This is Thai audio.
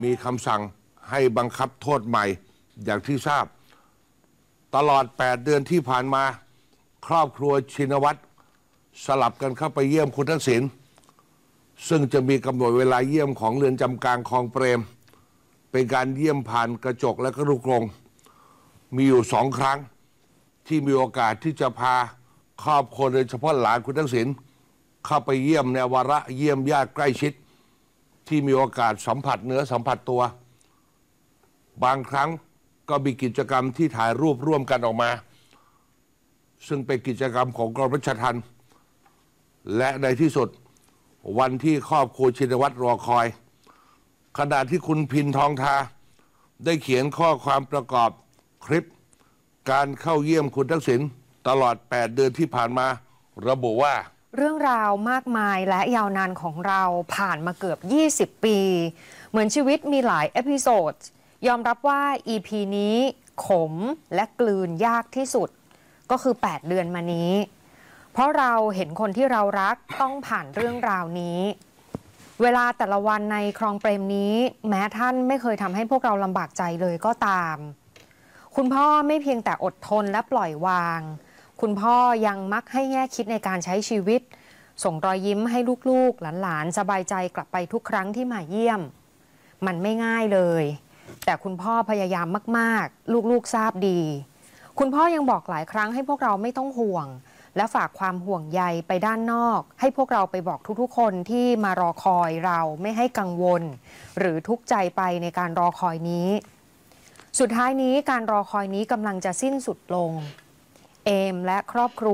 มีคำสั่งให้บังคับโทษใหม่อย่างที่ทราบตลอด8 เดือนที่ผ่านมาครอบครัวชินวัตรสลับกันเข้าไปเยี่ยมคุณทักษิณซึ่งจะมีกำหนดเวลาเยี่ยมของเรือนจำกลางคลองเปรมเป็นการเยี่ยมผ่านกระจกและก็ลูกกรงมีอยู่2 ครั้งที่มีโอกาสที่จะพาครอบครัวโดยเฉพาะหลานคุณทักษิณเข้าไปเยี่ยมในวาระเยี่ยมญาติใกล้ชิดที่มีโอกาสสัมผัสเนื้อสัมผัสตัวบางครั้งก็มีกิจกรรมที่ถ่ายรูปร่วมกันออกมาซึ่งเป็นกิจกรรมของกรมราชทัณฑ์และในที่สุดวันที่ครอบครัวชินวัตรรอคอยขณะที่คุณพินทองทาได้เขียนข้อความประกอบคลิปการเข้าเยี่ยมคุณทักษิณตลอด8 เดือนที่ผ่านมาระบุว่าเรื่องราวมากมายและยาวนานของเราผ่านมาเกือบ20 ปีเหมือนชีวิตมีหลายเอพิโซดยอมรับว่า EP นี้ขมและกลืนยากที่สุดก็คือ8 เดือนมานี้เพราะเราเห็นคนที่เรารักต้องผ่านเรื่องราวนี้เวลาแต่ละวันในคลองเปรมนี้แม้ท่านไม่เคยทำให้พวกเราลำบากใจเลยก็ตามคุณพ่อไม่เพียงแต่อดทนและปล่อยวางคุณพ่อยังมักให้แง่คิดในการใช้ชีวิตส่งรอยยิ้มให้ลูกๆหลานๆสบายใจกลับไปทุกครั้งที่มาเยี่ยมมันไม่ง่ายเลยแต่คุณพ่อพยายามมากๆลูกๆทราบดีคุณพ่อยังบอกหลายครั้งให้พวกเราไม่ต้องห่วงและฝากความห่วงใยไปด้านนอกให้พวกเราไปบอกทุกๆคนที่มารอคอยเราไม่ให้กังวลหรือทุกข์ใจไปในการรอคอยนี้สุดท้ายนี้การรอคอยนี้กำลังจะสิ้นสุดลงเอมและครอบครัว